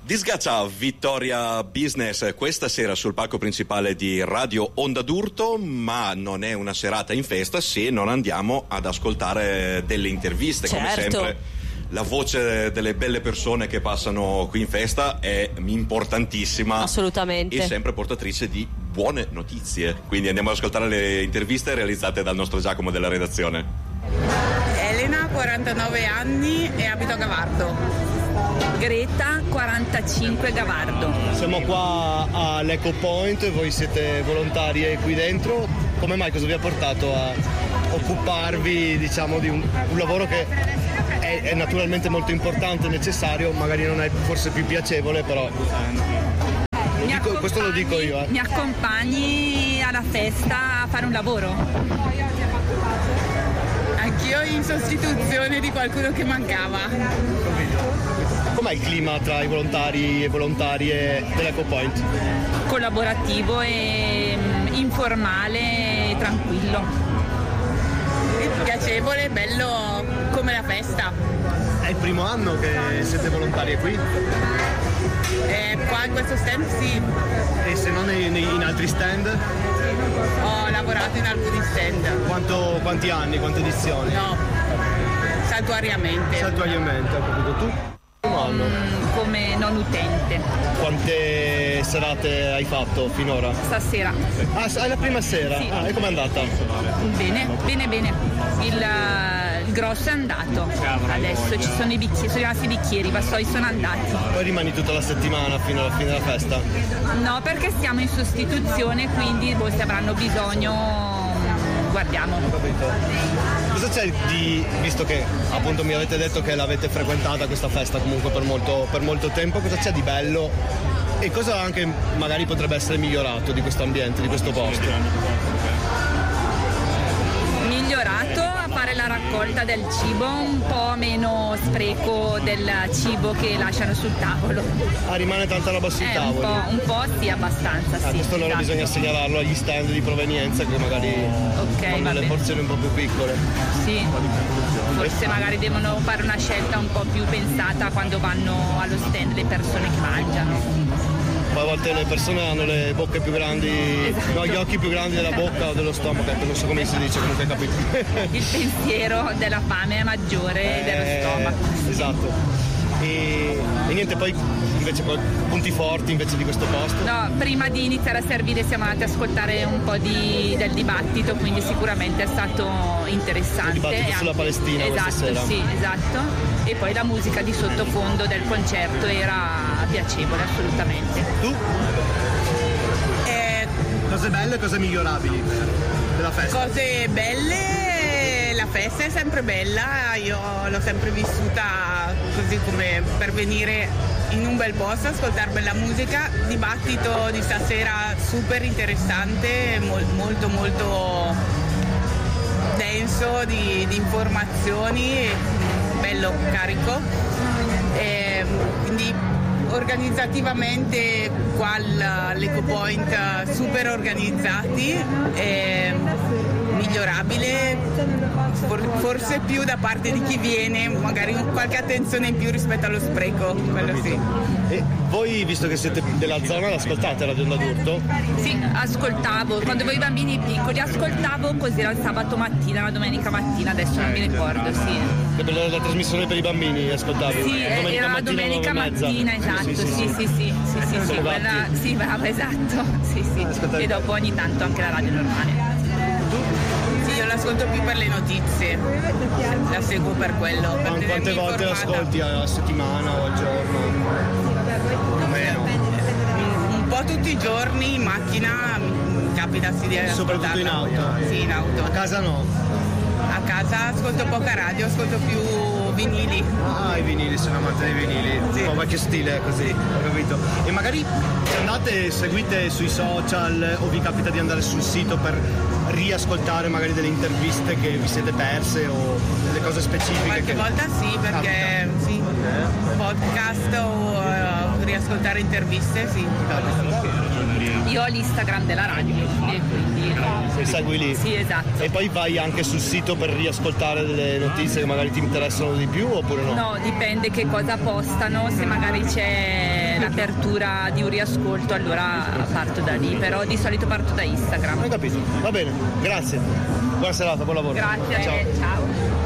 Disgaccia Vittoria Business questa sera sul palco principale di Radio Onda d'Urto, ma non è una serata in festa se non andiamo ad ascoltare delle interviste. Certo. Come sempre la voce delle belle persone che passano qui in festa è importantissima, assolutamente, e sempre portatrice di buone notizie, quindi andiamo ad ascoltare le interviste realizzate dal nostro Giacomo della redazione. Elena, 49 anni e abito a Gavardo. Greta, 45, Gavardo. Siamo qua all'Eco Point, voi siete volontarie qui dentro. Come mai, cosa vi ha portato a occuparvi, diciamo, di un lavoro che è naturalmente molto importante e necessario, magari non è forse più piacevole, però questo lo dico io. Mi accompagni alla festa a fare un lavoro? Anch'io in sostituzione di qualcuno che mancava. Com'è il clima tra i volontari e volontarie dell'Eco Point? Collaborativo e informale e tranquillo. Piacevole, bello come la festa. È il primo anno che siete volontarie qui? Qua in questo stand sì. E se non in altri stand? Ho lavorato in alcuni stand. Quanti anni, quante edizioni? No, saltuariamente. Saltuariamente, ho capito. Tu? Come non utente. Quante serate hai fatto finora? Stasera. Ah, è la prima sera? Sì. E com'è andata? Bene. Il grosso è andato. Adesso ci sono i bicchieri, sono rimasti i bicchieri, i vassoi sono andati. Poi rimani tutta la settimana fino alla fine della festa? No, perché siamo in sostituzione, quindi se avranno bisogno guardiamo. Cosa c'è di, visto che appunto mi avete detto che l'avete frequentata questa festa comunque per molto tempo, cosa c'è di bello e cosa anche magari potrebbe essere migliorato di questo ambiente, di questo posto? Migliorato a fare la raccolta del cibo, un po' meno spreco del cibo che lasciano sul tavolo. Ah, rimane tanta roba sui tavoli? Un po' sì, abbastanza sì. Questo allora esatto. Bisogna segnalarlo agli stand di provenienza che magari fanno le porzioni un po' più piccole. Sì, forse magari devono fare una scelta un po' più pensata quando vanno allo stand le persone che mangiano. Poi a volte le persone hanno le bocche più grandi, esatto. No, gli occhi più grandi della bocca o dello stomaco, non so come si dice, comunque capito. Il pensiero della fame è maggiore dello stomaco. Esatto. E niente, poi invece punti forti invece di questo posto? No, prima di iniziare a servire siamo andati ad ascoltare un po' del dibattito, quindi sicuramente è stato interessante. Il dibattito sulla Palestina. Esatto, sera. Sì, esatto. E poi la musica di sottofondo del concerto era piacevole, assolutamente. Tu? Cose belle e cose migliorabili della festa? Cose belle, la festa è sempre bella, io l'ho sempre vissuta così come per venire in un bel posto, ascoltare bella musica. Dibattito di stasera super interessante, molto molto denso di informazioni, bello carico. Quindi organizzativamente qua all'Eco Point super organizzati, migliorabile, forse più da parte di chi viene, magari qualche attenzione in più rispetto allo spreco, quello sì. E voi, visto che siete della zona, l'ascoltate Radio Onda d'Urto? Sì, ascoltavo, quando avevo i bambini piccoli ascoltavo, così era il sabato mattina, la domenica mattina, adesso non mi ricordo, sì. E per la trasmissione per i bambini ascoltavi? Sì, era la domenica mattina, esatto, sì, quella, sì, brava, esatto, sì, e dopo ogni tanto anche la radio normale. Sì, io l'ascolto più per le notizie, la seguo per quello. Per quante volte l'ascolti a settimana o al giorno? Più o meno? Un po' tutti i giorni, in macchina, capita di ascoltarla. Soprattutto in auto? Sì, in auto. A casa no? A casa ascolto poca radio, ascolto più vinili. Ah, i vinili, sono amante dei vinili, sì. Un po' vecchio stile così, ho capito. E magari se andate, seguite sui social o vi capita di andare sul sito per riascoltare magari delle interviste che vi siete perse o delle cose specifiche? Qualche volta sì, perché sì, podcast o riascoltare interviste, sì. Io ho l'Instagram della radio, quindi segui lì. Sì, esatto. E poi vai anche sul sito per riascoltare delle notizie che magari ti interessano di più oppure no? No, dipende che cosa postano, se magari c'è l'apertura di un riascolto allora parto da lì, però di solito parto da Instagram. Hai capito? Va bene, grazie. Buona serata, buon lavoro. Grazie, ciao. Ciao.